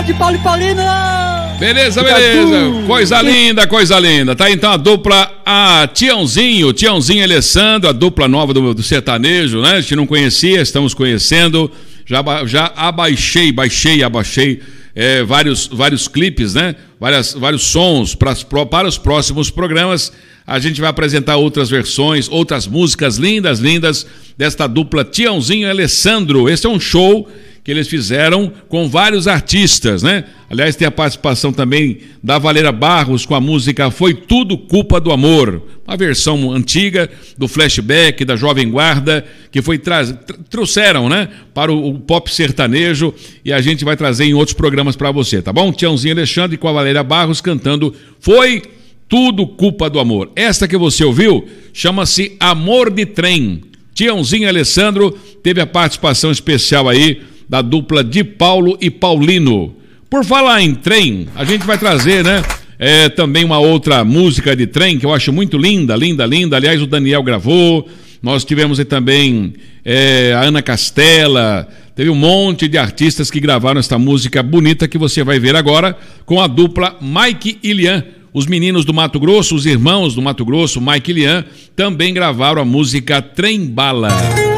de Paulo e Paulino! Beleza. Coisa linda, coisa linda. Tá então a dupla, a Tiãozinho e Alessandro, a dupla nova do sertanejo, né? A gente não conhecia, estamos conhecendo. Já abaixei vários clipes, né? Vários sons para os próximos programas. A gente vai apresentar outras versões, outras músicas lindas desta dupla Tiãozinho e Alessandro. Esse é um show que eles fizeram com vários artistas, né? Aliás, tem a participação também da Valéria Barros com a música Foi Tudo Culpa do Amor, uma versão antiga do Flashback, da Jovem Guarda, que trouxeram, né, para o pop sertanejo, e a gente vai trazer em outros programas para você, tá bom? Tiãozinho e Alexandre com a Valéria Barros cantando Foi Tudo Culpa do Amor. Esta que você ouviu chama-se Amor de Trem. Tiãozinho e Alessandro teve a participação especial aí da dupla de Paulo e Paulino. Por falar em trem, a gente vai trazer, né, também uma outra música de trem que eu acho muito linda. Aliás, o Daniel gravou. Nós tivemos aí também a Ana Castela. Teve um monte de artistas que gravaram esta música bonita que você vai ver agora com a dupla Mike e Lian. Os meninos do Mato Grosso, os irmãos do Mato Grosso, Mike e Lian, também gravaram a música Trem Bala.